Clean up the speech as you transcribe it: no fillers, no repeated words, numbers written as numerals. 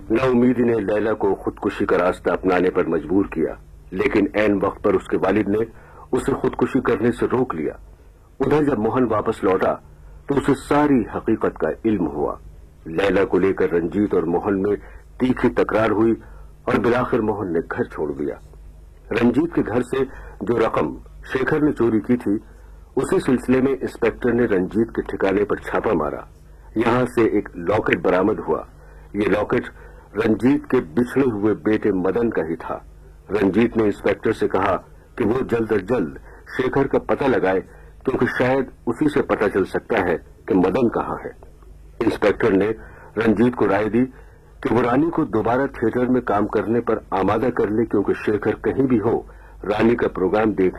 नाउमीदी ने लैला को खुदकुशी का रास्ता अपनाने पर मजबूर किया, लेकिन ऐन वक्त पर उसके वालिद ने उसे खुदकुशी करने से रोक लिया। उधर जब मोहन वापस लौटा तो उसे सारी हकीकत का इल्म हुआ। लैला को लेकर रंजीत और मोहन में तीखी तकरार हुई और बिलाखिर मोहन ने घर छोड़ दिया। रंजीत के घर से जो रकम शेखर ने चोरी की थी, उसी सिलसिले में इंस्पेक्टर ने रंजीत के ठिकाने पर छापा मारा। यहां से एक लॉकेट बरामद हुआ। ये लॉकेट रंजीत के बिछड़े हुए बेटे मदन का ही था। रंजीत ने इंस्पेक्टर से कहा कि वो जल्द अज जल्द शेखर का पता लगाए, क्योंकि शायद उसी से पता चल सकता है कि मदन कहाँ है। इंस्पेक्टर ने रंजीत को राय दी कि वो रानी को दोबारा थिएटर में काम करने पर आमादा कर ले, क्योंकि शेखर कहीं भी हो रानी का प्रोग्राम देख